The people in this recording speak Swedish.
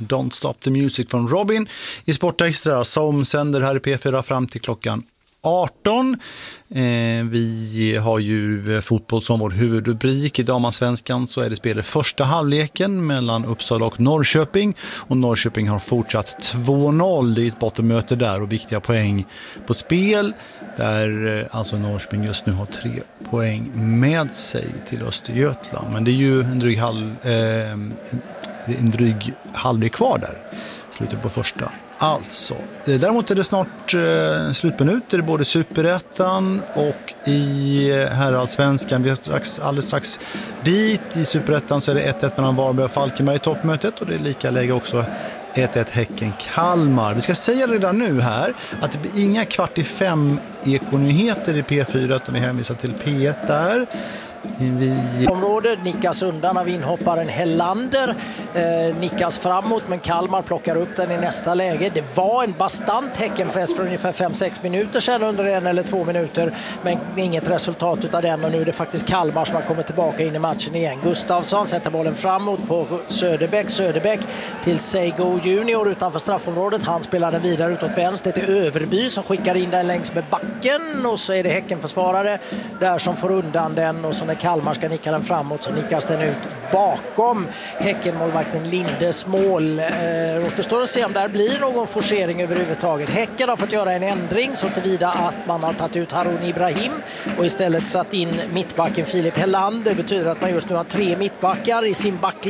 Don't Stop the Music från Robin i Sportextra som sänder här i P4 fram till klockan 18. Vi har ju fotboll som vår huvudrubrik. I damallsvenskan så är det spel i första halvleken mellan Uppsala och Norrköping. Och Norrköping har fortsatt 2-0. Det är ett bottenmöte där och viktiga poäng på spel. Där alltså Norrköping just nu har 3 poäng med sig till Östergötland. Men det är ju en dryg halvlek kvar där. Slutet på första. Alltså, däremot är det snart slutminuter i både Superettan och i herrallsvenskan. Vi är alldeles strax dit. I Superettan så är det 1-1 mellan Varberg och Falkenberg i toppmötet och det är lika läge också 1-1 Häcken-Kalmar. Vi ska säga redan nu här att det blir inga 4:45 ekonyheter i P4 utan vi hänvisar till P1 där. Området nickas undan av inhopparen Hellander, nickas framåt men Kalmar plockar upp den i nästa läge. Det var en bastant Häckenpress för ungefär 5-6 minuter sedan under 1 eller 2 minuter men inget resultat av den och nu är det faktiskt Kalmar som har kommit tillbaka in i matchen igen. Gustafsson sätter bollen framåt på Söderbäck till Seigo Junior utanför straffområdet. Han spelar den vidare utåt vänster till Överby som skickar in den längs med backen och så är det Häckenförsvarare där som får undan den och så när Kalmar ska nicka den framåt så nickas den ut bakom Häckenmålvakten Lindes mål. Återstår att se om där blir någon forcering överhuvudtaget. Häcken har fått göra en ändring så tillvida att man har tagit ut Harun Ibrahim och istället satt in mittbacken Filip Hellander. Det betyder att man just nu har 3 mittbackar i sin backlinje.